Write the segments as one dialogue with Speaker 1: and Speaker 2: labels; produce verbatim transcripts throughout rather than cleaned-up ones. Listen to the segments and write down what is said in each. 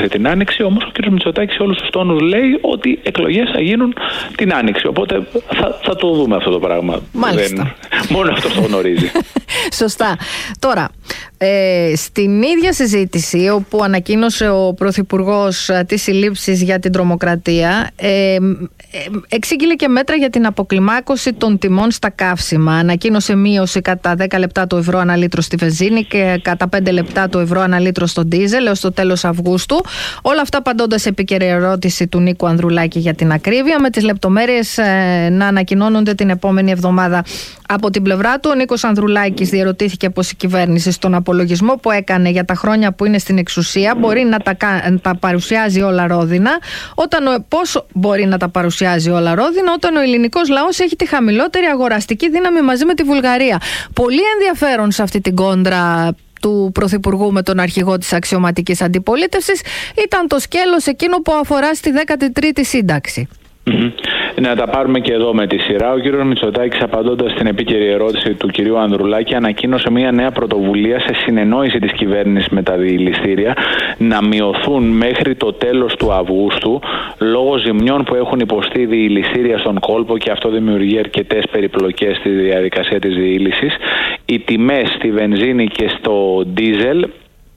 Speaker 1: αυτή την Άνοιξη. Όμως ο κ. Μητσοτάκης σε όλους τους τόνους λέει ότι εκλογές θα γίνουν την Άνοιξη. Οπότε θα, θα το δούμε αυτό το πράγμα.
Speaker 2: Μάλιστα.
Speaker 1: Δεν, μόνο αυτό το γνωρίζει.
Speaker 2: Σωστά. Τώρα, ε, στην ίδια συζήτηση όπου ανακοίνωσε ο Πρωθυπουργός τις συλλήψεις για την τρομοκρατία, ε, ε, εξήγηλε και μέτρα για την αποκλιμάκωση των τιμών στα καύσιμα. Ανακοίνωσε μείωση κατά δέκα λεπτά το ευρώ ανά λίτρο στη βενζίνη και κατά πέντε λεπτά το ευρώ ανά λίτρο στο ντίζελ έως το τέλος Αυγούστου. Όλα αυτά απαντώντας σε επίκαιρη ερώτηση του Νίκου Ανδρουλάκη για την ακρίβεια, με τις λεπτομέρειες ε, να ανακοινώνονται την επόμενη εβδομάδα. Από την πλευρά του, ο Νίκος Ανδρουλάκης διερωτήθηκε πως η κυβέρνηση στον απολογισμό που έκανε για τα χρόνια που είναι στην εξουσία μπορεί να τα, τα παρουσιάζει όλα ρόδινα. Όταν, πώς μπορεί να τα παρουσιάζει όλα ρόδινα όταν ο ελληνικός λαός έχει τη χαμηλότερη αγοραστική δύναμη μαζί με τη Βουλγαρία. Πολύ ενδιαφέρον σε αυτή την κόντρα του Πρωθυπουργού με τον αρχηγό της αξιωματικής αντιπολίτευσης ήταν το σκέλος εκείνο που αφορά στη δέκατη τρίτη σύνταξη.
Speaker 1: Mm-hmm. Να τα πάρουμε και εδώ με τη σειρά. Ο κ. Μητσοτάκης, απαντώντας στην επίκαιρη ερώτηση του κ. Ανδρουλάκη, ανακοίνωσε μια νέα πρωτοβουλία σε συνεννόηση της κυβέρνησης με τα διηληστήρια να μειωθούν μέχρι το τέλος του Αυγούστου λόγω ζημιών που έχουν υποστεί διηληστήρια στον κόλπο, και αυτό δημιουργεί αρκετές περιπλοκές στη διαδικασία της διήλυσης. Οι τιμές στη βενζίνη και στο ντίζελ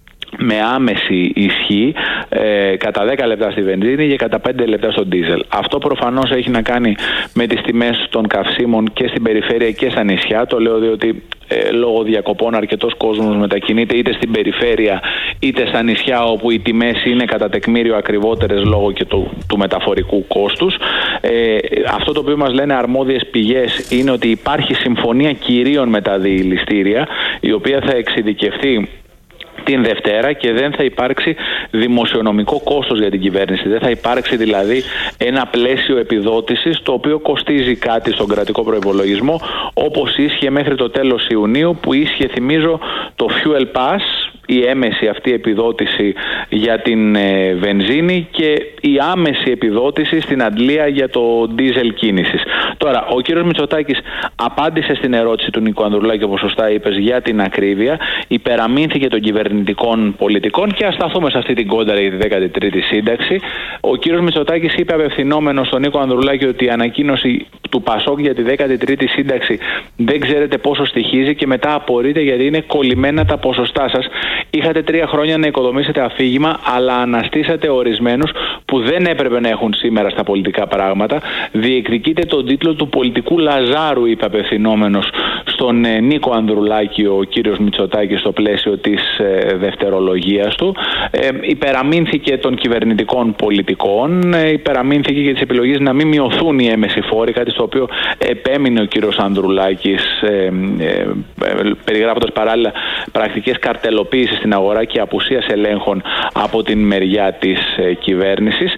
Speaker 1: με άμεση ισχύ ε, κατά δέκα λεπτά στη βενζίνη και κατά πέντε λεπτά στο ντίζελ. Αυτό προφανώς έχει να κάνει με τις τιμές των καυσίμων και στην περιφέρεια και στα νησιά. Το λέω διότι ε, λόγω διακοπών αρκετός κόσμος μετακινείται είτε στην περιφέρεια είτε στα νησιά, όπου οι τιμές είναι κατά τεκμήριο ακριβότερες λόγω και του, του μεταφορικού κόστους. Ε, αυτό το οποίο μας λένε αρμόδιες πηγές είναι ότι υπάρχει συμφωνία κυρίων με τα διηληστήρια, η οποία θα εξειδικευτεί την Δευτέρα και δεν θα υπάρξει δημοσιονομικό κόστος για την κυβέρνηση. Δεν θα υπάρξει δηλαδή ένα πλαίσιο επιδότησης το οποίο κοστίζει κάτι στον κρατικό προϋπολογισμό, όπως ίσχυε μέχρι το τέλος Ιουνίου, που ίσχυε, θυμίζω, το Fuel Pass, η έμεση αυτή επιδότηση για την ε, βενζίνη και η άμεση επιδότηση στην αντλία για το ντίζελ κίνησης. Τώρα, ο κύριος Μητσοτάκης απάντησε στην ερώτηση του Νίκου Ανδρουλάκη, όπως σωστά είπες, για την ακρίβεια, υπεραμείνθηκε των κυβερνητικών πολιτικών, και ας σταθούμε σε αυτή την κόντρα για τη δέκατη τρίτη σύνταξη. Ο κύριος Μητσοτάκης είπε απευθυνόμενος στον Νίκο Ανδρουλάκη ότι η ανακοίνωση του Πασόκ για τη δέκατη τρίτη σύνταξη δεν ξέρετε πόσο στοιχίζει και μετά απορείτε γιατί είναι κολλημένα τα ποσοστά σας. Είχατε τρία χρόνια να οικοδομήσετε αφήγημα, αλλά αναστήσατε ορισμένους που δεν έπρεπε να έχουν σήμερα στα πολιτικά πράγματα. Διεκδικείτε τον τίτλο του πολιτικού Λαζάρου, είπε απευθυνόμενος στον ε, Νίκο Ανδρουλάκη ο κύριος Μητσοτάκης στο πλαίσιο της ε, δευτερολογίας του. Ε, υπεραμείνθηκε των κυβερνητικών πολιτικών, ε, υπεραμείνθηκε και της επιλογής να μην μειωθούν οι έμμεσοι φόροι, κάτι στο οποίο επέμεινε ο κύριος Ανδρουλάκης, ε, ε, ε, περιγράφοντας παράλληλα πρακτικές καρτελοποίησης στην αγορά και απουσίας ελέγχων από την μεριά της ε, κυβέρνησης.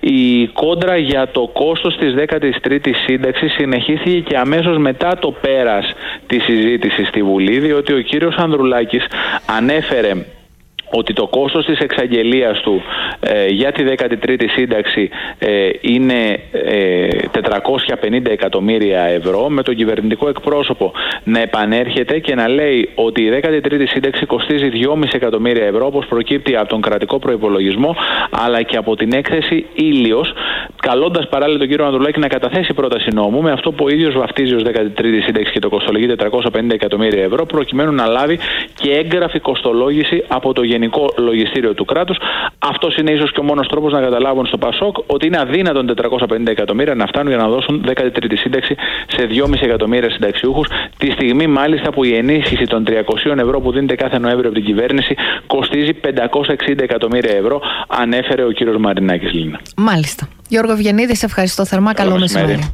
Speaker 1: Η κόντρα για το κόστος της δέκατης τρίτης σύνταξης συνεχίστηκε και αμέσως μετά το πέρας της συζήτησης στη Βουλή, διότι ο κύριος Ανδρουλάκης ανέφερε ότι το κόστος της εξαγγελίας του ε, για τη δέκατη τρίτη σύνταξη ε, είναι ε, τετρακόσια πενήντα εκατομμύρια ευρώ, με τον κυβερνητικό εκπρόσωπο να επανέρχεται και να λέει ότι η δέκατη τρίτη σύνταξη κοστίζει δυόμισι εκατομμύρια ευρώ, όπως προκύπτει από τον κρατικό προϋπολογισμό αλλά και από την έκθεση Ήλιος, καλώντας παράλληλα τον κύριο Ανδρουλάκη να καταθέσει πρόταση νόμου με αυτό που ο ίδιος βαφτίζει ως δέκατη τρίτη σύνταξη και το κοστολογεί τετρακόσια πενήντα εκατομμύρια ευρώ, προκειμένου να λάβει και έγγραφη κοστολόγηση από το Γενικό Λογιστήριο του κράτους. Αυτός είναι ίσως και ο μόνος τρόπος να καταλάβουν στο Πασόκ ότι είναι αδύνατον τετρακόσια πενήντα εκατομμύρια να φτάνουν για να δώσουν δέκατη τρίτη σύνταξη σε δυόμισι εκατομμύρια συνταξιούχους, τη στιγμή μάλιστα που η ενίσχυση των τριακοσίων ευρώ που δίνεται κάθε Νοέμβριο από την κυβέρνηση κοστίζει πεντακόσια εξήντα εκατομμύρια ευρώ, ανέφερε ο κύριος Μαρινάκης Λίνα.
Speaker 2: Μάλιστα. Γιώργο Ευγενίδη, σε ευχαριστώ θερμά. Καλό, Καλό μεσημέρι.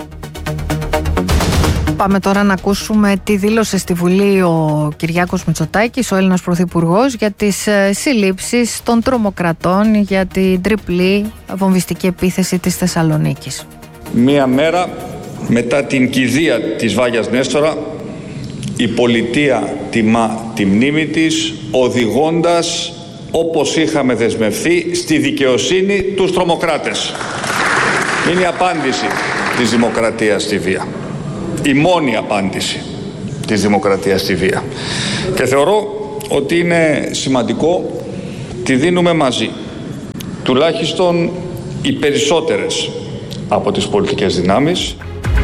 Speaker 2: Πάμε τώρα να ακούσουμε τι δήλωσε στη Βουλή ο Κυριάκος Μητσοτάκης, ο Έλληνας Πρωθυπουργός, για τις συλλήψεις των τρομοκρατών για την τριπλή βομβιστική επίθεση της Θεσσαλονίκης.
Speaker 3: Μία μέρα μετά την κηδεία της Βάγιας Νέστορα, η πολιτεία τιμά τη μνήμη της, οδηγώντας, όπως είχαμε δεσμευθεί, στη δικαιοσύνη τους τρομοκράτες. Είναι η απάντηση της δημοκρατίας στη βία. Η μόνη απάντηση της δημοκρατίας στη βία. Και θεωρώ ότι είναι σημαντικό, τη δίνουμε μαζί. τουλάχιστον οι περισσότερες από τις πολιτικές δυνάμεις.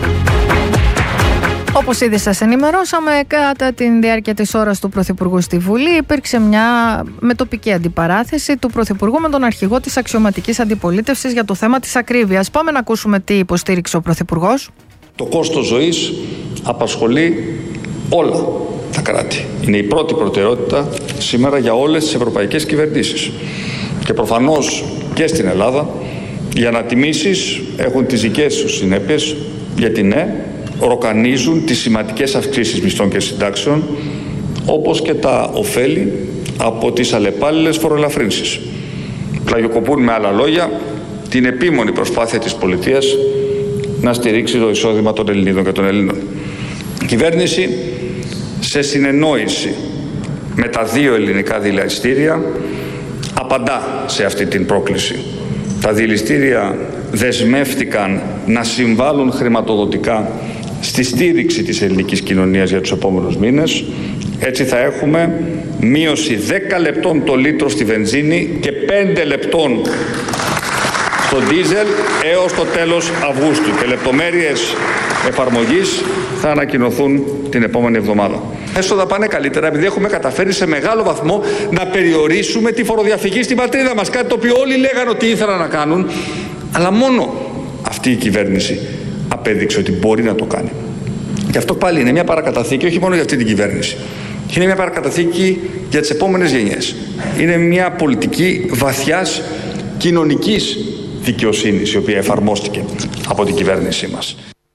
Speaker 2: Όπως ήδη σας ενημερώσαμε, κατά τη διάρκεια της ώρας του Πρωθυπουργού στη Βουλή υπήρξε μια μετοπική αντιπαράθεση του Πρωθυπουργού με τον αρχηγό της αξιωματικής αντιπολίτευσης για το θέμα της ακρίβειας. Πάμε να ακούσουμε τι υποστήριξε ο Πρωθυπουργός.
Speaker 3: Το κόστος ζωής απασχολεί όλα τα κράτη. Είναι η πρώτη προτεραιότητα σήμερα για όλες τις ευρωπαϊκές κυβερνήσεις. Και προφανώς και στην Ελλάδα οι ανατιμήσεις έχουν τις δικές τους συνέπειες, γιατί ναι, ροκανίζουν τις σημαντικές αυξήσεις μισθών και συντάξεων, όπως και τα ωφέλη από τις αλλεπάλληλες φοροελαφρύνσεις. Πλαγιοκοπούν με άλλα λόγια την επίμονη προσπάθεια της πολιτείας να στηρίξει το εισόδημα των Ελληνίδων και των Ελλήνων. Η κυβέρνηση, σε συνεννόηση με τα δύο ελληνικά δηληστήρια, απαντά σε αυτή την πρόκληση. Τα δηληστήρια δεσμεύτηκαν να συμβάλλουν χρηματοδοτικά στη στήριξη της ελληνικής κοινωνίας για τους επόμενους μήνες. Έτσι θα έχουμε μείωση δέκα λεπτών το λίτρο στη βενζίνη και πέντε λεπτών στο ντίζελ έως το τέλος Αυγούστου. Και λεπτομέρειες εφαρμογής θα ανακοινωθούν την επόμενη εβδομάδα. Έσοδα πάνε καλύτερα επειδή έχουμε καταφέρει σε μεγάλο βαθμό να περιορίσουμε τη φοροδιαφυγή στην πατρίδα μας. Κάτι το οποίο όλοι λέγανε ότι ήθελαν να κάνουν, αλλά μόνο αυτή η κυβέρνηση απέδειξε ότι μπορεί να το κάνει. Και αυτό πάλι είναι μια παρακαταθήκη όχι μόνο για αυτή την κυβέρνηση. Είναι μια παρακαταθήκη για τις επόμενες γενιές. Είναι μια πολιτική βαθιάς κοινωνικής δικαιοσύνης η οποία εφαρμόστηκε από την κυβέρνησή μας.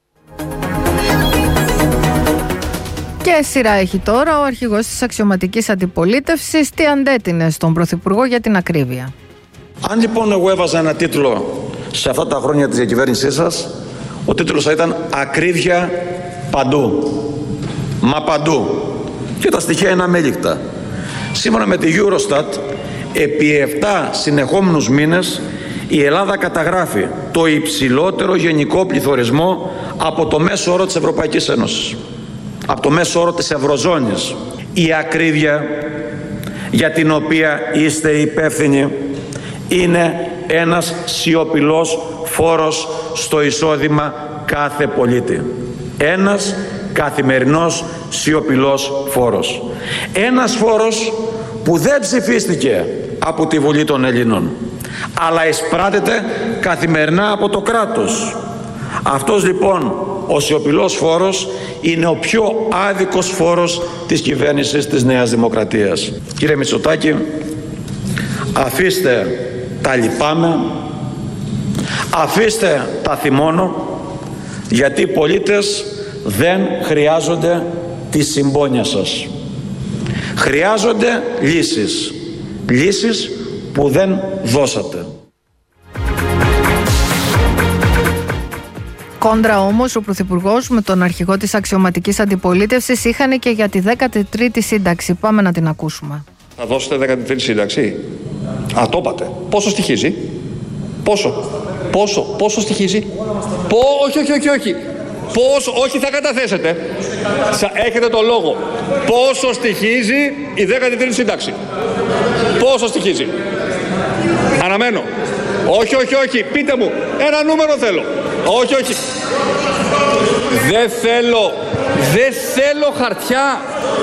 Speaker 2: Και σειρά έχει τώρα ο αρχηγός της αξιωματικής αντιπολίτευσης, τι αντέτεινε στον Πρωθυπουργό για την ακρίβεια.
Speaker 4: Αν λοιπόν εγώ έβαζα ένα τίτλο σε αυτά τα χρόνια της διακυβέρνησής σας, ο τίτλος θα ήταν «Ακρίβεια παντού». Μα παντού. Και τα στοιχεία είναι αμέλικτα. Σύμφωνα με τη Eurostat, επί επτά συνεχόμενους μήνες η Ελλάδα καταγράφει το υψηλότερο γενικό πληθωρισμό από το μέσο όρο της Ευρωπαϊκής Ένωσης, από το μέσο όρο της Ευρωζώνης. Η ακρίβεια για την οποία είστε υπεύθυνοι είναι ένας σιωπηλός φόρος στο εισόδημα κάθε πολίτη. Ένας καθημερινός σιωπηλός φόρος. Ένας φόρος που δεν ψηφίστηκε από τη Βουλή των Ελλήνων, αλλά εισπράτεται καθημερινά από το κράτος. Αυτός λοιπόν ο σιωπηλός φόρος είναι ο πιο άδικος φόρος της κυβέρνησης της Νέας Δημοκρατίας. Κύριε Μητσοτάκη, αφήστε τα λυπάμαι, αφήστε τα θυμώνω, γιατί οι πολίτες δεν χρειάζονται τη συμπόνια σας. Χρειάζονται λύσεις. Λύσεις που δεν δώσατε.
Speaker 2: Κόντρα όμως ο Πρωθυπουργός με τον αρχηγό της αξιωματικής αντιπολίτευσης είχαν και για τη δέκατη τρίτη σύνταξη. Πάμε να την ακούσουμε.
Speaker 3: Θα δώσετε δέκατη τρίτη σύνταξη? Α, το είπατε. Πόσο στοιχίζει? Πόσο? Πόσο? Πόσο στοιχίζει? Πο... Όχι, όχι, όχι, όχι. Πόσο? Όχι, θα καταθέσετε. Έχετε το λόγο. Πόσο στοιχίζει η δέκατη τρίτη σύνταξη? Πόσο στοιχίζει? Αναμένω. Όχι, όχι, όχι. Πείτε μου. Ένα νούμερο θέλω. Όχι, όχι. Δεν θέλω. Δεν θέλω χαρτιά.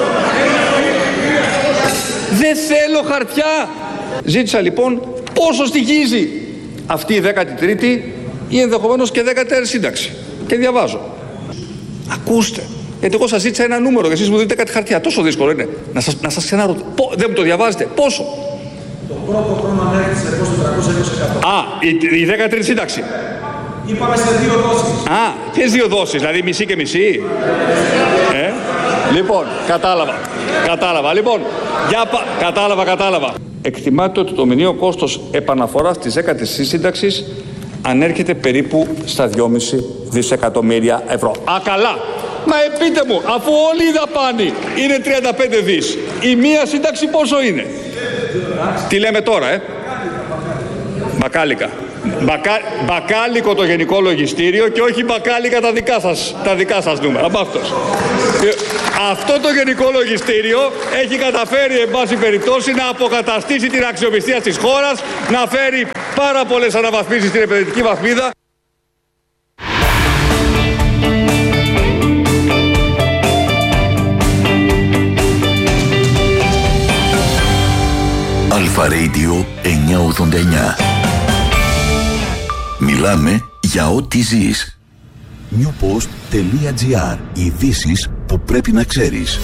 Speaker 3: Δεν θέλω χαρτιά. Ζήτησα λοιπόν πόσο στοιχίζει αυτή η δέκατη τρίτη ή ενδεχομένως και δέκατη τέταρτη σύνταξη. Και διαβάζω. Ακούστε. Γιατί εγώ σας ζήτησα ένα νούμερο και εσείς μου δείτε κάτι χαρτιά. Τόσο δύσκολο είναι. Να σας, να σας ξαναρωτήσω. Δεν μου το διαβάζετε. Πόσο?
Speaker 4: Το πρώτο χρόνο ανέρχεται σε τετρακόσια είκοσι εκατό.
Speaker 3: Α, η, η δέκατη τρίτη σύνταξη.
Speaker 4: Είπαμε σε δύο δόσεις.
Speaker 3: Α, ποιες δύο δόσεις, δηλαδή μισή και μισή? Ε, λοιπόν, κατάλαβα. Κατάλαβα. Λοιπόν, για πα... κατάλαβα, κατάλαβα. Εκτιμάται ότι το μηνιαίο κόστος επαναφοράς της δέκατης σύνταξης ανέρχεται περίπου στα δυόμισι δισεκατομμύρια ευρώ. Α, καλά. Μα πείτε μου, αφού όλη η δαπάνη είναι τριάντα πέντε δις, η μία σύνταξη πόσο είναι? Τι λέμε τώρα, ε? Μπακάλικα. Μπακα... Μπακάλικο το Γενικό Λογιστήριο και όχι μπακάλικα τα δικά σας, τα δικά σας νούμερα. Αυτός. Αυτό το Γενικό Λογιστήριο έχει καταφέρει, εν πάση περιπτώσει, να αποκαταστήσει την αξιοπιστία της χώρας, να φέρει πάρα πολλές αναβαθμίσεις στην εκπαιδευτική βαθμίδα.
Speaker 5: Αλφα Radio εννιακόσια ογδόντα εννιά. Μιλάμε για ό,τι ζεις. newpost.gr. Ειδήσεις που πρέπει να ξέρεις.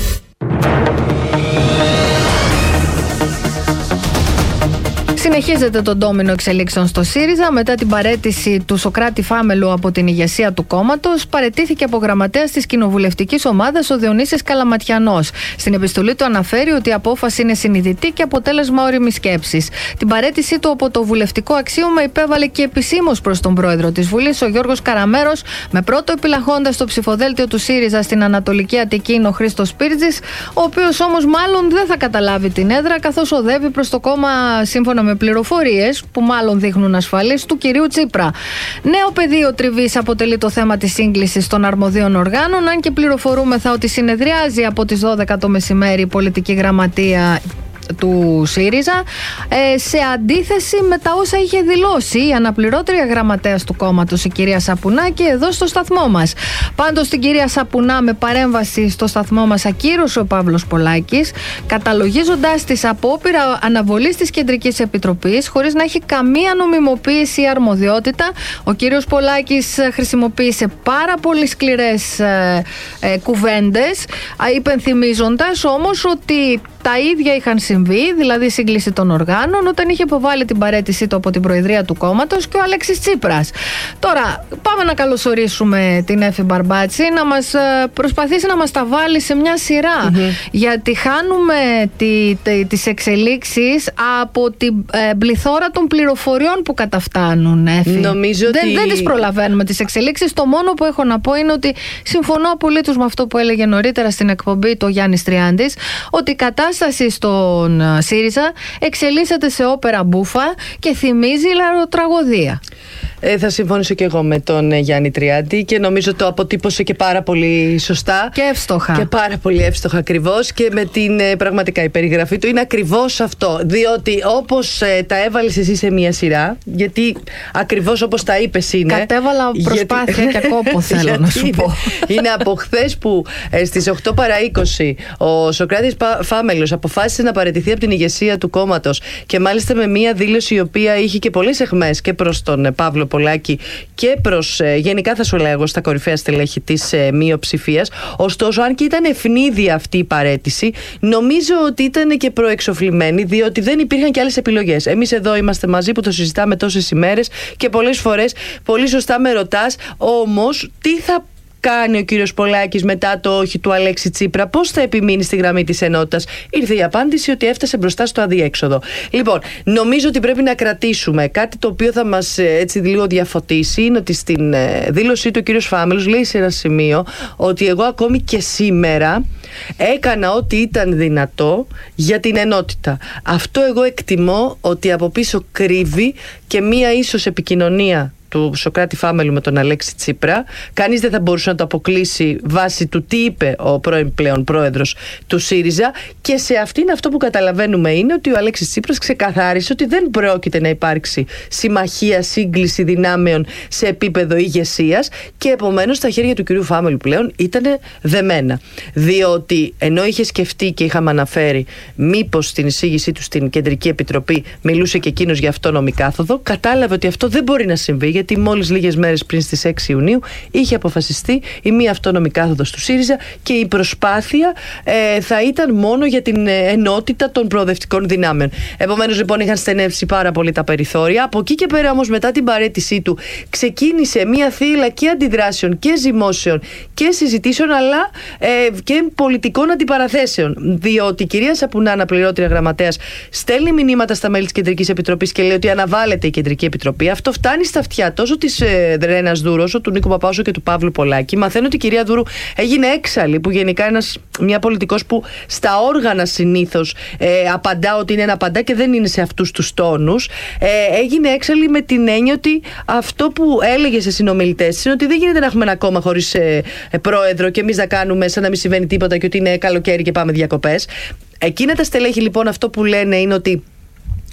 Speaker 2: Συνεχίζεται το ντόμινο εξελίξεων στο ΣΥΡΙΖΑ. Μετά την παραίτηση του Σωκράτη Φάμελου από την ηγεσία του κόμματος, παραιτήθηκε από γραμματέας της κοινοβουλευτικής ομάδας ο Διονύσης Καλαματιανός. Στην επιστολή του αναφέρει ότι η απόφαση είναι συνειδητή και αποτέλεσμα όριμης σκέψης. Την παραίτησή του από το βουλευτικό αξίωμα υπέβαλε και επισήμως προς τον πρόεδρο της Βουλής, ο Γιώργος Καραμέρος, με πρώτο επιλαχόντας το ψηφοδέλτιο του ΣΥΡΙΖΑ στην Ανατολική Αττική είναι ο Χρήστος Πύρτζης, ο οποίος όμως μάλλον δεν θα καταλάβει την έδρα, καθώς οδεύει προς το κόμμα, σύμφωνα με πληροφορίες που μάλλον δείχνουν ασφαλείς, του κυρίου Τσίπρα. Νέο πεδίο τριβής αποτελεί το θέμα της σύγκλησης των αρμοδίων οργάνων, αν και πληροφορούμεθα ότι συνεδριάζει από τις δώδεκα το μεσημέρι η πολιτική γραμματεία του ΣΥΡΙΖΑ, ε, σε αντίθεση με τα όσα είχε δηλώσει η αναπληρώτρια γραμματέας του κόμματος, η κυρία Σαπουνάκη, εδώ στο σταθμό μας. Πάντως την κυρία Σαπουνά με παρέμβαση στο σταθμό μας ακύρωσε ο Παύλος Πολάκης, καταλογίζοντας της απόπειρα αναβολής της Κεντρικής Επιτροπής χωρίς να έχει καμία νομιμοποίηση ή αρμοδιότητα. Ο κύριος Πολάκης χρησιμοποίησε πάρα πολύ σκληρές ε, ε, κουβέντες, υπενθυμίζοντας όμως ότι τα ίδια είχαν συμβεί, δηλαδή η σύγκληση των οργάνων, όταν είχε υποβάλει την παραίτησή του από την Προεδρία του κόμματος και ο Αλέξης Τσίπρας. Τώρα, πάμε να καλωσορίσουμε την Έφη Μπαρμπάτση να μας προσπαθήσει να μας τα βάλει σε μια σειρά. Mm-hmm. Γιατί χάνουμε τη, τη, τις εξελίξεις από την ε, πληθώρα των πληροφοριών που καταφτάνουν, Έφη.
Speaker 6: Νομίζω
Speaker 2: δεν,
Speaker 6: ότι...
Speaker 2: δεν τις προλαβαίνουμε τις εξελίξεις. Το μόνο που έχω να πω είναι ότι συμφωνώ απολύτως με αυτό που έλεγε νωρίτερα στην εκπομπή το Γιάννης Τριάντης, ότι η κατάσταση στον ΣΥΡΙΖΑ εξελίσσεται σε όπερα μπούφα και θυμίζει λαροτραγωδία.
Speaker 6: Ε, θα συμφωνήσω και εγώ με τον Γιάννη Τριάντη και νομίζω το αποτύπωσε και πάρα πολύ σωστά.
Speaker 2: Και εύστοχα.
Speaker 6: Και πάρα πολύ εύστοχα ακριβώς, και με την ε, πραγματικά η περιγραφή του είναι ακριβώς αυτό. Διότι όπως ε, τα έβαλες εσύ σε μια σειρά, γιατί ακριβώς όπως τα είπες είναι.
Speaker 2: Κατέβαλα προσπάθεια γιατί, και κόπο θέλω να σου πω.
Speaker 6: Είναι, είναι από χθες που ε, στις οκτώ παρά είκοσι ο Σωκράτης Φάμελος αποφάσισε να παραιτηθεί από την ηγεσία του κόμματος, και μάλιστα με μια δήλωση η οποία είχε και πολλές αιχμές και προς τον ε, Παύλο Πολάκη και προς ε, γενικά θα σου λέγω στα κορυφαία στελέχη της ε, μειοψηφίας. Ωστόσο, αν και ήταν ευνίδια αυτή η παραίτηση, νομίζω ότι ήταν και προεξοφλημένη, διότι δεν υπήρχαν και άλλες επιλογές. Εμείς εδώ είμαστε μαζί που το συζητάμε τόσες ημέρες και πολλές φορές πολύ σωστά με ρωτάς, όμως τι θα κάνει ο κύριος Πολάκης μετά το όχι του Αλέξη Τσίπρα, πώς θα επιμείνει στη γραμμή της ενότητας? Ήρθε η απάντηση ότι έφτασε μπροστά στο αδιέξοδο. Λοιπόν, νομίζω ότι πρέπει να κρατήσουμε κάτι το οποίο θα μας έτσι λίγο διαφωτίσει. Είναι ότι στην δήλωσή του ο κύριος Φάμελος λέει σε ένα σημείο ότι εγώ ακόμη και σήμερα έκανα ό,τι ήταν δυνατό για την ενότητα. Αυτό εγώ εκτιμώ ότι από πίσω κρύβει και μία ίσως επικοινωνία του Σωκράτη Φάμελου με τον Αλέξη Τσίπρα. Κανείς δεν θα μπορούσε να το αποκλείσει βάσει του τι είπε ο πρώην πλέον πρόεδρος του ΣΥΡΙΖΑ, και σε αυτήν αυτό που καταλαβαίνουμε είναι ότι ο Αλέξης Τσίπρας ξεκαθάρισε ότι δεν πρόκειται να υπάρξει συμμαχία, σύγκληση δυνάμεων σε επίπεδο ηγεσίας, και επομένως τα χέρια του κυρίου Φάμελου πλέον ήταν δεμένα. Διότι ενώ είχε σκεφτεί και είχαμε αναφέρει μήπως στην εισήγησή του στην Κεντρική Επιτροπή μιλούσε και εκείνος για αυτόνομη κάθοδο, κατάλαβε ότι αυτό δεν μπορεί να συμβεί, γιατί μόλις λίγες μέρες πριν στις έξι Ιουνίου είχε αποφασιστεί η μία αυτόνομη κάθοδος του ΣΥΡΙΖΑ, και η προσπάθεια ε, θα ήταν μόνο για την ενότητα των προοδευτικών δυνάμεων. Επομένως λοιπόν είχαν στενεύσει πάρα πολύ τα περιθώρια. Από εκεί και πέρα όμως, μετά την παραίτησή του, ξεκίνησε μία θύελλα και αντιδράσεων και ζυμώσεων και συζητήσεων, αλλά ε, και πολιτικών αντιπαραθέσεων. Διότι η κυρία Σαπουνά, αναπληρώτρια γραμματέας, στέλνει μηνύματα στα μέλη της Κεντρικής Επιτροπής και λέει ότι αναβάλλεται η Κεντρική Επιτροπή. Αυτό φτάνει στα αυτιά τόσο της ε, Ρένας Δούρου, όσο του Νίκου Παπάου, όσο και του Παύλου Πολάκη. Μαθαίνω ότι η κυρία Δούρου έγινε έξαλλη, που γενικά ένας, μια πολιτικός που στα όργανα συνήθως ε, απαντά ότι είναι ένα απαντά και δεν είναι σε αυτούς τους τόνους. Ε, έγινε έξαλλη με την έννοια ότι αυτό που έλεγε σε συνομιλητές είναι ότι δεν γίνεται να έχουμε ένα κόμμα χωρίς ε, ε, πρόεδρο και εμείς να κάνουμε σαν να μην συμβαίνει τίποτα και ότι είναι καλοκαίρι και πάμε διακοπές. Εκείνα τα στελέχη λοιπόν αυτό που λένε είναι ότι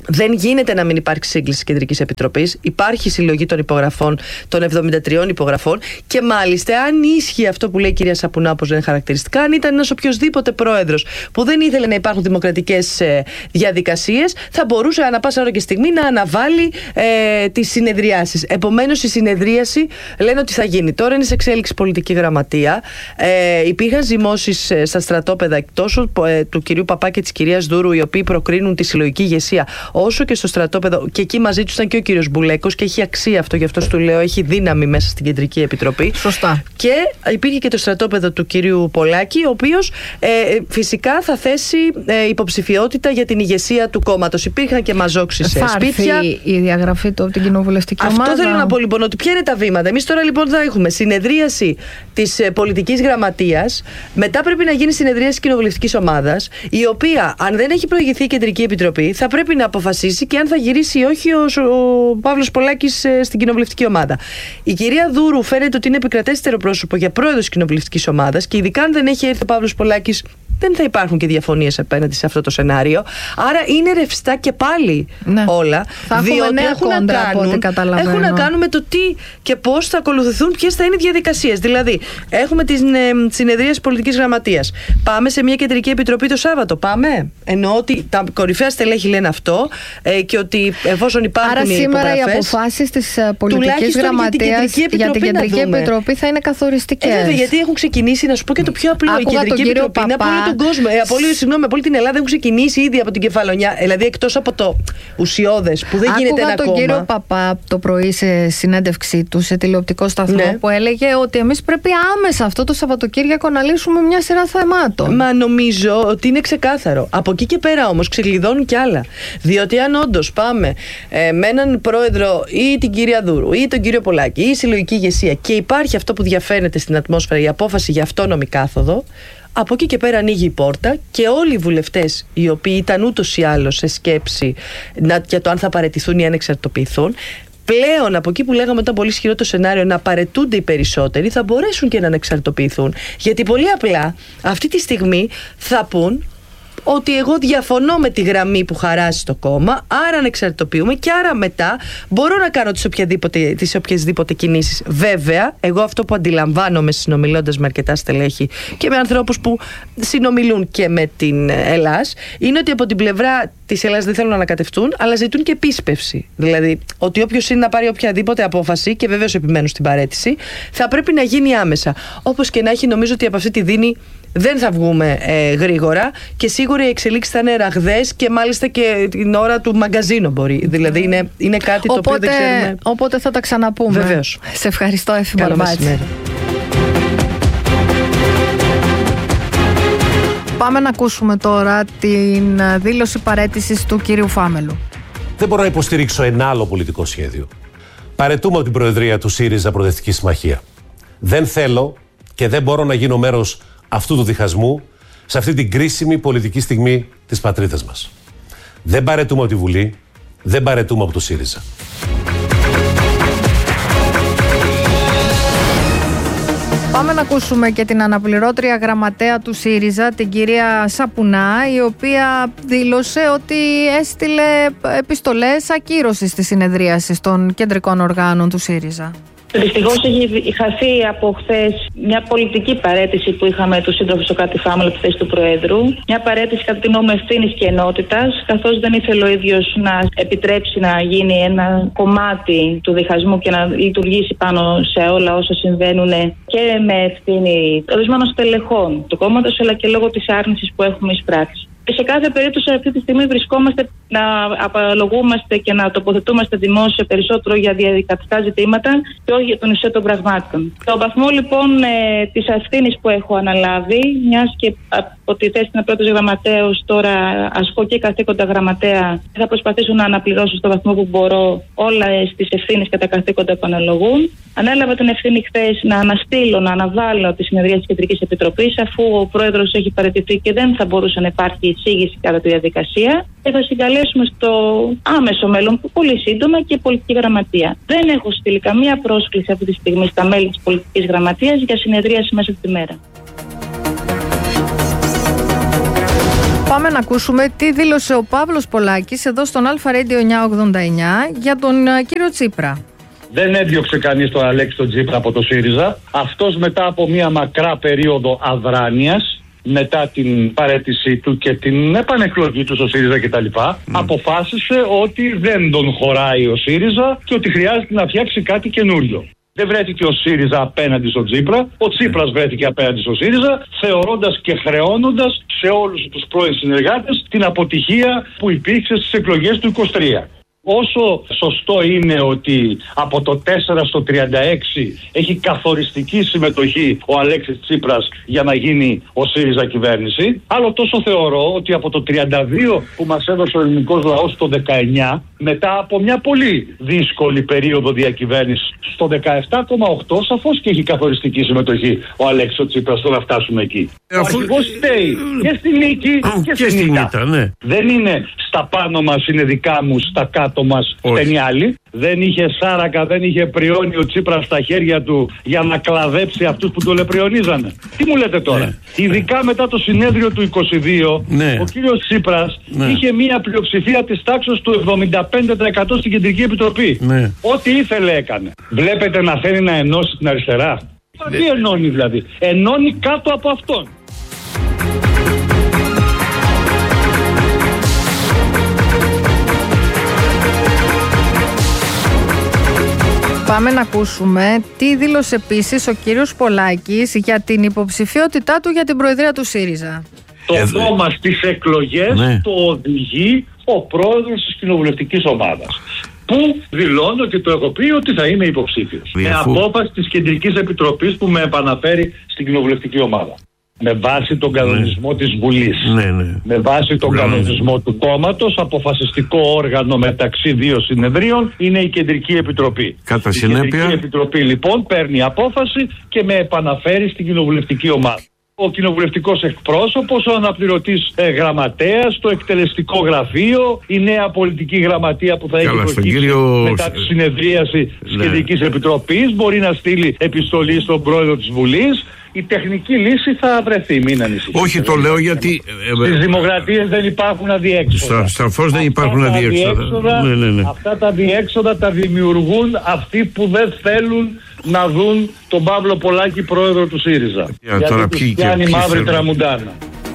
Speaker 6: Δεν γίνεται να μην υπάρξει σύγκληση της Κεντρικής Επιτροπής. Υπάρχει συλλογή των υπογραφών, των εβδομήντα τριών υπογραφών. Και μάλιστα, αν ίσχυε αυτό που λέει η κυρία Σαπουνά, όπως λένε χαρακτηριστικά, αν ήταν ένας οποιοσδήποτε πρόεδρος που δεν ήθελε να υπάρχουν δημοκρατικές ε, διαδικασίες, θα μπορούσε ανά πάσα ώρα και στιγμή να αναβάλει ε, τις συνεδριάσεις. Επομένως, η συνεδρίαση λένε ότι θα γίνει. Τώρα είναι σε εξέλιξη πολιτική γραμματεία. Ε, υπήρχαν ζυμώσεις ε, στα στρατόπεδα τόσο ε, του κυρίου Παπά και της κυρίας Δούρου, οι οποίοι προκρίνουν τη συλλογική ηγεσία, όσο και στο στρατόπεδο, και εκεί μαζί του ήταν και ο κύριος Μπουλέκος, και έχει αξία αυτό, γι' αυτό του λέω, έχει δύναμη μέσα στην Κεντρική Επιτροπή.
Speaker 2: Σωστά.
Speaker 6: Και υπήρχε και το στρατόπεδο του κυρίου Πολάκη, ο οποίος ε, φυσικά θα θέσει ε, υποψηφιότητα για την ηγεσία του κόμματος. Υπήρχαν και μαζόξεις σε σπίτια.
Speaker 2: Θα έρθει η διαγραφή του από την κοινοβουλευτική
Speaker 6: αυτό
Speaker 2: ομάδα.
Speaker 6: Αυτό θέλω να πω λοιπόν, ότι ποια είναι τα βήματα. Εμείς τώρα λοιπόν θα έχουμε συνεδρίαση της ε, πολιτικής γραμματείας, μετά πρέπει να γίνει συνεδρίαση της κοινοβουλευτικής ομάδας, η οποία, αν δεν έχει προηγηθεί η Κεντρική Επιτροπή, θα πρέπει να αποφασίσει και αν θα γυρίσει ή όχι ο, ο Παύλος Πολάκης ε, στην κοινοβουλευτική ομάδα. Η κυρία Δούρου φαίνεται ότι είναι επικρατέστερο πρόσωπο για πρόεδρος της κοινοβουλευτικής ομάδας, και ειδικά αν δεν έχει έρθει ο Παύλος Πολάκης, δεν θα υπάρχουν και διαφωνίες απέναντι σε αυτό το σενάριο. Άρα είναι ρευστά και πάλι ναι. όλα.
Speaker 2: Θα
Speaker 6: διότι έχουν να, κάνουν, έχουν να κάνουν με το τι και πώς θα ακολουθηθούν, ποιες θα είναι οι διαδικασίες. Δηλαδή, έχουμε τη ε, συνεδρία της πολιτικής γραμματείας. Πάμε σε μια κεντρική επιτροπή το Σάββατο. Πάμε. Εννοώ ότι τα κορυφαία στελέχη λένε αυτό ε, και ότι εφόσον υπάρχουν
Speaker 2: άρα
Speaker 6: οι
Speaker 2: σήμερα
Speaker 6: υπογραφές,
Speaker 2: οι αποφάσεις της πολιτικής γραμματείας για την Κεντρική Επιτροπή θα είναι καθοριστικές.
Speaker 6: Ε, βέβαια, γιατί έχουν ξεκινήσει, να σου πω και το πιο απλό.
Speaker 2: Άκουγα
Speaker 6: η Κεντρική Επιτροπή είναι από όλο τον κόσμο. Ε, από όλη, συγγνώμη, από όλη την Ελλάδα έχουν ξεκινήσει ήδη από την κεφαλονιά. Δηλαδή, εκτός από το ουσιώδες που δεν
Speaker 2: Άκουγα
Speaker 6: γίνεται ένα
Speaker 2: τον
Speaker 6: κόμμα.
Speaker 2: κύριο Παπά το πρωί σε συνέντευξή του σε τηλεοπτικό σταθμό, ναι, που έλεγε ότι εμείς πρέπει άμεσα αυτό το Σαββατοκύριακο να λύσουμε μια σειρά θεμάτων.
Speaker 6: Μα νομίζω ότι είναι ξεκάθαρο. Από εκεί και πέρα όμως ξεκλειδώνουν κι άλλα. Διότι αν όντως πάμε ε, με έναν πρόεδρο ή την κυρία Δούρου ή τον κύριο Πολάκη ή η συλλογική ηγεσία και υπάρχει αυτό που διαφαίνεται στην ατμόσφαιρα, η απόφαση για αυτόνομη κάθοδο, από εκεί και πέρα ανοίγει η πόρτα και όλοι οι βουλευτές οι οποίοι ήταν ούτως ή άλλως σε σκέψη να, για το αν θα παραιτηθούν ή αν εξαρτοποιηθούν, πλέον από εκεί που λέγαμε ήταν πολύ ισχυρό το σενάριο να παρετούνται οι περισσότεροι, θα μπορέσουν και να ανεξαρτοποιηθούν. Γιατί πολύ απλά αυτή τη στιγμή θα πούν ότι εγώ διαφωνώ με τη γραμμή που χαράζει το κόμμα, άρα ανεξαρτητοποιούμε και άρα μετά μπορώ να κάνω τις οποιαδήποτε, τις οποιασδήποτε κινήσεις. Βέβαια, εγώ αυτό που αντιλαμβάνομαι συνομιλώντας με αρκετά στελέχη και με ανθρώπους που συνομιλούν και με την Ελλάς, είναι ότι από την πλευρά της Ελλάς δεν θέλουν να ανακατευτούν, αλλά ζητούν και επίσπευση. Δηλαδή, ότι όποιος είναι να πάρει οποιαδήποτε απόφαση, και βεβαίως επιμένουν στην παραίτηση, θα πρέπει να γίνει άμεσα. Όπως και να έχει, νομίζω ότι από αυτή τη δίνη δεν θα βγούμε ε, γρήγορα και σίγουρα οι εξελίξεις θα είναι ραγδαίες και μάλιστα και την ώρα του μαγκαζίνο μπορεί. Δηλαδή είναι, είναι κάτι
Speaker 2: οπότε,
Speaker 6: το οποίο δεν ξέρουμε.
Speaker 2: Οπότε θα τα ξαναπούμε.
Speaker 6: Βεβαίως.
Speaker 2: Σε ευχαριστώ, Εφη
Speaker 6: Καλό
Speaker 2: Μπαρμπάτση.
Speaker 6: μεσημέρι.
Speaker 2: Πάμε να ακούσουμε τώρα την δήλωση παραίτησης του κύριου Φάμελου.
Speaker 7: Δεν μπορώ να υποστηρίξω ένα άλλο πολιτικό σχέδιο. Παραιτούμε από την Προεδρία του ΣΥΡΙΖΑ Προοδευτική Συμμαχία. Δεν θέλω και δεν μπορώ να γίνω μέρος αυτού του διχασμού σε αυτή την κρίσιμη πολιτική στιγμή της πατρίδας μας. Δεν παραιτούμε από τη Βουλή, δεν παραιτούμε από το ΣΥΡΙΖΑ.
Speaker 2: Πάμε να ακούσουμε και την αναπληρώτρια γραμματέα του ΣΥΡΙΖΑ, την κυρία Σαπουνά, η οποία δήλωσε ότι έστειλε επιστολές ακύρωσης της συνεδρίασης των κεντρικών οργάνων του ΣΥΡΙΖΑ.
Speaker 8: Δυστυχώς έχει χαθεί από χθες μια πολιτική παραίτηση που είχαμε του σύντροφου Σωκράτη Φάμελου από τη θέση του Προέδρου. Μια παραίτηση κατά τη γνώμη ευθύνης και ενότητας, καθώς δεν ήθελε ο ίδιος να επιτρέψει να γίνει ένα κομμάτι του διχασμού και να λειτουργήσει πάνω σε όλα όσα συμβαίνουν και με ευθύνη ορισμένων στελεχών του κόμματος, αλλά και λόγω της άρνησης που έχουμε εισπράξει. Σε κάθε περίπτωση αυτή τη στιγμή βρισκόμαστε να απολογούμαστε και να τοποθετούμαστε δημόσια περισσότερο για διαδικαστικά ζητήματα και όχι για τον ουσία των πραγμάτων. Το βαθμό λοιπόν ε, της ευθύνης που έχω αναλάβει, μιας και από τη θέση της πρώτης γραμματέως τώρα ασκώ και καθήκοντα γραμματέα, θα προσπαθήσω να αναπληρώσω στο βαθμό που μπορώ όλες τις ευθύνες και τα καθήκοντα που αναλογούν. Ανέλαβα την ευθύνη χθες να αναστείλω, να αναβάλω τη συνεδρία της Κεντρικής Επιτροπής, αφού ο Πρόεδρος έχει παραιτηθεί και δεν θα μπορούσε να υπάρχει εισήγηση κατά τη διαδικασία, και θα συγκαλέσουμε στο άμεσο μέλλον, πολύ σύντομα, και πολιτική γραμματεία. Δεν έχω στείλει καμία πρόσκληση αυτή τη στιγμή στα μέλη της πολιτικής γραμματείας για συνεδρίαση μέσα τη μέρα.
Speaker 2: Πάμε να ακούσουμε τι δήλωσε ο Παύλος Πολάκης εδώ στον Alpha Radio εννιακόσια ογδόντα εννιά για τον κύριο Τσίπρα.
Speaker 9: Δεν έδιωξε κανείς τον Αλέξη τον Τσίπρα από το ΣΥΡΙΖΑ. Αυτός μετά από μια μακρά περίοδο αδράνειας, μετά την παραίτησή του και την επανεκλογή του στο ΣΥΡΙΖΑ κτλ., mm. αποφάσισε ότι δεν τον χωράει ο ΣΥΡΙΖΑ και ότι χρειάζεται να φτιάξει κάτι καινούριο. Δεν βρέθηκε ο ΣΥΡΙΖΑ απέναντι στον Τσίπρα, ο Τσίπρας βρέθηκε απέναντι στον ΣΥΡΙΖΑ, θεωρώντας και χρεώνοντας σε όλους τους πρώην συνεργάτες την αποτυχία που υπήρξε στις εκλογές του είκοσι τρία. Όσο σωστό είναι ότι από το τέσσερα στο τριάντα έξι έχει καθοριστική συμμετοχή ο Αλέξης Τσίπρας για να γίνει ο ΣΥΡΙΖΑ κυβέρνηση, άλλο τόσο θεωρώ ότι από το τριάντα δύο που μας έδωσε ο ελληνικός λαός το δεκαεννιά, μετά από μια πολύ δύσκολη περίοδο διακυβέρνησης, στο δεκαεπτά κόμμα οκτώ σαφώς και έχει καθοριστική συμμετοχή ο Αλέξης Τσίπρας στο να φτάσουμε εκεί. Ε, ο αρχηγός φταίει και στη νίκη και, και στη νύχτα. Ναι. Δεν είναι στα πάνω μας είναι δικά μου, στα κάτω μας φταίνει άλλοι. Δεν είχε σάρακα, δεν είχε πριόνι ο Τσίπρας στα χέρια του για να κλαδέψει αυτούς που το λεπριονίζανε. Τι μου λέτε τώρα? Ναι. Ειδικά μετά το συνέδριο του είκοσι δύο, ναι. ο κύριος Τσίπρας ναι. είχε μία πλειοψηφία της τάξης του εβδομήντα πέντε τοις εκατό στην Κεντρική Επιτροπή. Ναι. Ό,τι ήθελε έκανε. Βλέπετε να θέλει να ενώσει την αριστερά. Ναι. Τι ενώνει δηλαδή? Ενώνει κάτω από αυτόν.
Speaker 2: Πάμε να ακούσουμε τι δήλωσε επίσης ο κύριος Πολάκης για την υποψηφιότητά του για την προεδρία του ΣΥΡΙΖΑ.
Speaker 9: Το κόμμα στις εκλογές ναι. το οδηγεί ο πρόεδρος της κοινοβουλευτικής ομάδας, που δηλώνω και το έχω πει ότι θα είμαι υποψήφιος. Με απόφαση της Κεντρικής Επιτροπής που με επαναφέρει στην κοινοβουλευτική ομάδα. Με βάση τον κανονισμό ναι. της Βουλής. Ναι, ναι. Με βάση τον ναι. κανονισμό του κόμματος, αποφασιστικό όργανο μεταξύ δύο συνεδρίων είναι η Κεντρική Επιτροπή.
Speaker 4: Κατά
Speaker 9: η
Speaker 4: συνέπεια...
Speaker 9: Κεντρική Επιτροπή λοιπόν παίρνει απόφαση και με επαναφέρει στην κοινοβουλευτική ομάδα. Ο κοινοβουλευτικός εκπρόσωπος, ο αναπληρωτής ε, γραμματέας, το εκτελεστικό γραφείο, η νέα πολιτική γραμματεία που θα έχει προκύψει κύριο... μετά τη συνεδρίαση της ναι. Κεντρικής Επιτροπής μπορεί να στείλει επιστολή στον πρόεδρο της Βουλής. Η τεχνική λύση θα βρεθεί, μην ανησυχείτε.
Speaker 4: Όχι, το λέω γιατί...
Speaker 9: Στις δημοκρατίες δεν υπάρχουν αδιέξοδα.
Speaker 4: Σαφώς δεν υπάρχουν αδιέξοδα. Ναι, ναι, ναι.
Speaker 9: Αυτά τα αδιέξοδα τα δημιουργούν αυτοί που δεν θέλουν να δουν τον Παύλο Πολάκη πρόεδρο του ΣΥΡΙΖΑ.
Speaker 4: Για, γιατί τώρα τους
Speaker 9: πιάνει μαύρη τραγουντάνα.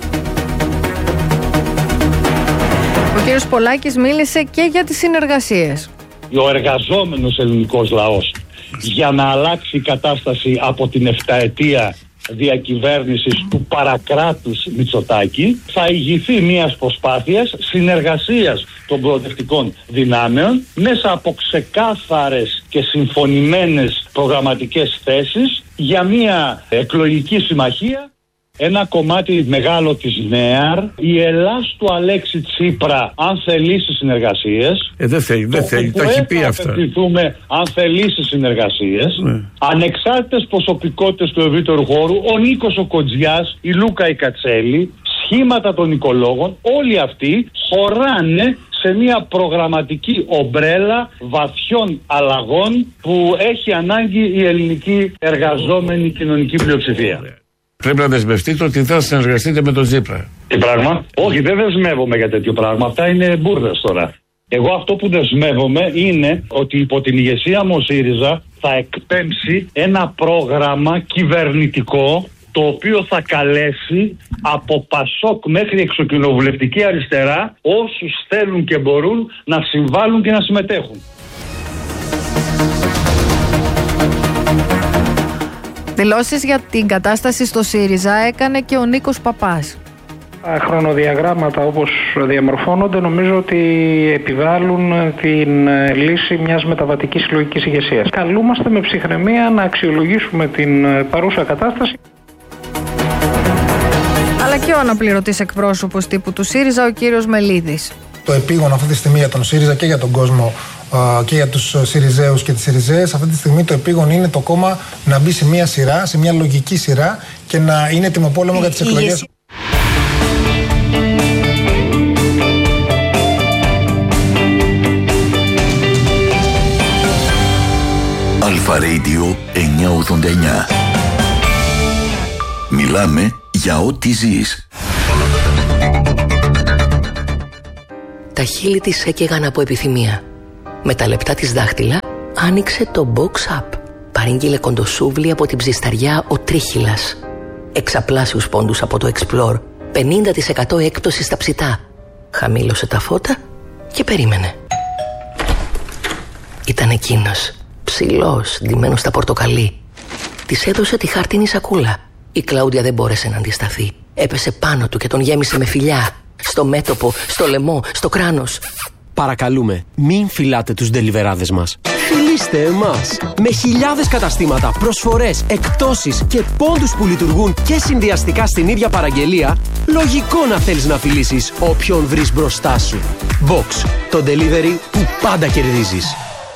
Speaker 2: Ο κύριος Πολάκης μίλησε και για τις συνεργασίες.
Speaker 9: Ο εργαζόμενος ελληνικός λαός για να αλλάξει η κατάσταση από την εφταετία διακυβέρνησης του παρακράτους Μητσοτάκη θα ηγηθεί μιας προσπάθειας συνεργασίας των προοδευτικών δυνάμεων μέσα από ξεκάθαρες και συμφωνημένες προγραμματικές θέσεις για μια εκλογική συμμαχία. Ένα κομμάτι μεγάλο της ΝΕΑΡ, η Ελλάς του Αλέξη Τσίπρα, αν θελήσει συνεργασίες.
Speaker 4: Ε, δεν θέλει, δεν θέλει, τα έχει πει αυτά.
Speaker 9: Αν θελήσει συνεργασίες, ναι. ανεξάρτητες προσωπικότητες του ευρύτερου χώρου, ο Νίκος ο Κοντζιάς, η Λούκα η Κατσέλη, σχήματα των οικολόγων, όλοι αυτοί χωράνε σε μια προγραμματική ομπρέλα βαθιών αλλαγών που έχει ανάγκη η ελληνική εργαζόμενη κοινωνική πλειοψηφία.
Speaker 4: Πρέπει να δεσμευτείτε ότι θα συνεργαστείτε με τον Τσίπρα.
Speaker 9: Τι πράγμα? Όχι, δεν δεσμεύομαι για τέτοιο πράγμα. Αυτά είναι μπουρδες τώρα. Εγώ αυτό που δεσμεύομαι είναι ότι υπό την ηγεσία μου ο ΣΥΡΙΖΑ θα εκπέμψει ένα πρόγραμμα κυβερνητικό το οποίο θα καλέσει από Πασόκ μέχρι εξοκοινοβουλευτική αριστερά όσους θέλουν και μπορούν να συμβάλλουν και να συμμετέχουν.
Speaker 2: Δηλώσεις για την κατάσταση στο ΣΥΡΙΖΑ έκανε και ο Νίκος Παπάς.
Speaker 10: Τα χρονοδιαγράμματα όπως διαμορφώνονται νομίζω ότι επιβάλλουν την λύση μιας μεταβατικής συλλογικής ηγεσίας. Καλούμαστε με ψυχραιμία να αξιολογήσουμε την παρούσα κατάσταση.
Speaker 2: Αλλά και ο αναπληρωτής εκπρόσωπος τύπου του ΣΥΡΙΖΑ, ο κύριος Μελίδης.
Speaker 11: Το επίγον αυτή τη στιγμή για τον ΣΥΡΙΖΑ και για τον κόσμο και για τους ΣΥΡΙΖΑΙΟΥς και τις ΣΥΡΙΖΑΙΕΣ, αυτή τη στιγμή το επίγον είναι το κόμμα να μπει σε μια σειρά, σε μια λογική σειρά και να είναι τιμοπόλεμο για τις εκλογές.
Speaker 5: Alpha Radio εννιακόσια ογδόντα εννιά. Μιλάμε για ό,τι ζεις.
Speaker 12: Τα χείλη της έκαιγαν από επιθυμία. Με τα λεπτά της δάχτυλα άνοιξε το box up. Παρήγγειλε κοντοσούβλι από την ψισταριά ο Τρίχυλας. Εξαπλάσιους πόντους από το Explore. πενήντα τοις εκατό έκπτωση στα ψητά. Χαμήλωσε τα φώτα και περίμενε. Ήταν εκείνος, ψηλός, ντυμένος στα πορτοκαλί. Της έδωσε τη χάρτινη σακούλα. Η Κλάουντια δεν μπόρεσε να αντισταθεί. Έπεσε πάνω του και τον γέμισε με φιλιά. Στο μέτωπο, στο λαιμό, στο κράνος.
Speaker 13: Παρακαλούμε, μην φυλάτε τους ντελιβεράδες μας. Φιλήστε εμάς. Με χιλιάδες καταστήματα, προσφορές, εκπτώσεις και πόντους που λειτουργούν και συνδυαστικά στην ίδια παραγγελία, λογικό να θέλεις να φιλήσεις όποιον βρεις μπροστά σου. Box, το delivery που πάντα κερδίζεις.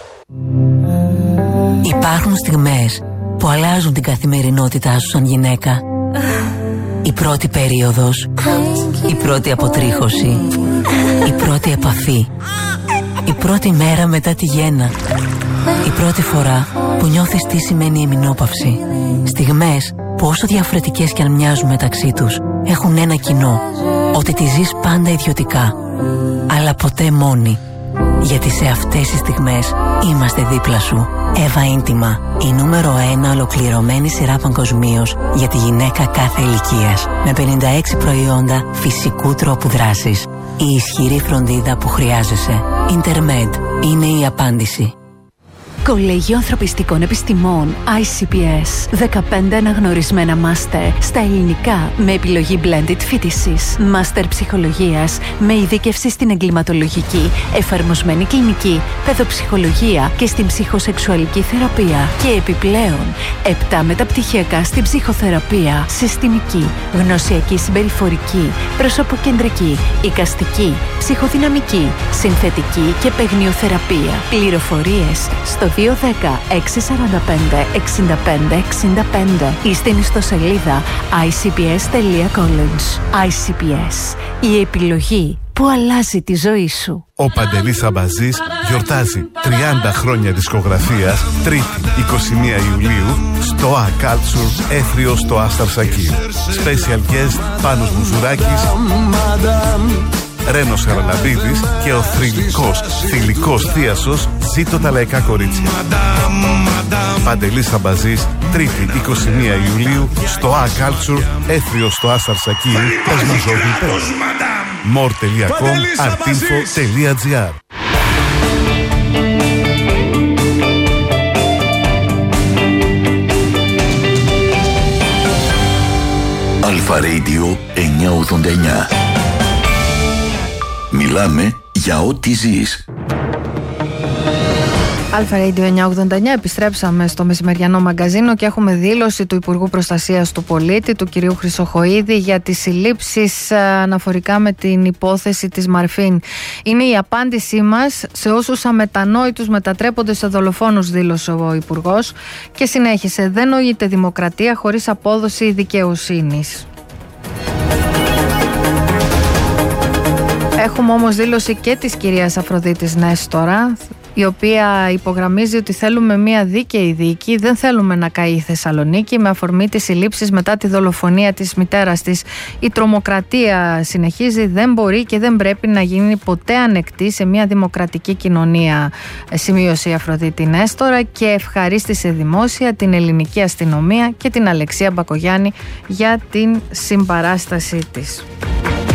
Speaker 14: Υπάρχουν στιγμές που αλλάζουν την καθημερινότητά σου σαν γυναίκα. Η πρώτη περίοδος, η πρώτη αποτρίχωση, η πρώτη επαφή, η πρώτη μέρα μετά τη γέννα, η πρώτη φορά που νιώθεις τι σημαίνει εμεινόπαυση. Στιγμές που όσο διαφορετικές κι αν μοιάζουν μεταξύ τους, έχουν ένα κοινό, ότι τη ζεις πάντα ιδιωτικά, αλλά ποτέ μόνη. Γιατί σε αυτές τις στιγμές είμαστε δίπλα σου. Εύα Ίντιμα, η νούμερο ένα ολοκληρωμένη σειρά παγκοσμίως για τη γυναίκα κάθε ηλικίας. Με πενήντα έξι προϊόντα φυσικού τρόπου δράσης. Η ισχυρή φροντίδα που χρειάζεσαι. Intermed είναι η απάντηση.
Speaker 15: Κολέγιο Ανθρωπιστικών Επιστημών άι σι πι ες. δεκαπέντε αναγνωρισμένα μάστερ στα ελληνικά με επιλογή blended φοιτησης. Μάστερ ψυχολογίας με ειδίκευση στην εγκληματολογική, εφαρμοσμένη κλινική, παιδοψυχολογία και στην ψυχοσεξουαλική θεραπεία. Και επιπλέον, επτά μεταπτυχιακά στην ψυχοθεραπεία, συστημική, γνωσιακή συμπεριφορική, προσωποκεντρική, εικαστική, ψυχοδυναμική, συνθετική και παιγνιοθεραπεία. Πληροφορίες στο δύο ένα μηδέν έξι τέσσερα πέντε εξήντα πέντε εξήντα πέντε ή στην ιστοσελίδα άι σι πι ες τελεία college. άι σι πι ες, η επιλογή που αλλάζει τη ζωή σου.
Speaker 16: Ο Παντελής Αμπαζής γιορτάζει τριάντα χρόνια δισκογραφίας, Τρίτη είκοσι μία Ιουλίου στο A Culture Έθριο στο Άσταρ Σακί. Special guest Πάνος Μουζουράκης, Ρένος Χαραλαμπίδης και ο θρυλικός, θηλυκός θίασος Ζήτω τα λαϊκά κορίτσια. Παντελής Αμπαζής, Τρίτη είκοσι μία Ιουλίου στο A Culture Έθριο στο Άσταρ Σακί. more τελεία com, artinfo τελεία gr.
Speaker 5: Αλφα Radio εννιακόσια ογδόντα εννιά. Μιλάμε για ό,τι ζεις.
Speaker 2: Αλφα Radio εννιακόσια ογδόντα εννιά, επιστρέψαμε στο μεσημεριανό μαγκαζίνο και έχουμε δήλωση του Υπουργού Προστασίας του Πολίτη, του κυρίου Χρυσοχοΐδη, για τις συλλήψεις αναφορικά με την υπόθεση της Μαρφίν. Είναι η απάντησή μας σε όσους αμετανόητους μετατρέπονται σε δολοφόνους, δήλωσε ο Υπουργός και συνέχισε: δεν νοείται δημοκρατία χωρίς απόδοση δικαιοσύνης. Έχουμε όμως δήλωση και της κυρίας Αφροδίτης Νέστορα, η οποία υπογραμμίζει ότι θέλουμε μια δίκαιη δίκη, δεν θέλουμε να καεί η Θεσσαλονίκη, με αφορμή τις συλλήψεις μετά τη δολοφονία της μητέρας της. Η τρομοκρατία, συνεχίζει, δεν μπορεί και δεν πρέπει να γίνει ποτέ ανεκτή σε μια δημοκρατική κοινωνία, σημείωσε η Αφροδίτη Νέστορα, και ευχαρίστησε δημόσια την ελληνική αστυνομία και την Αλεξία Μπακογιάννη για την συμπαράστασή της.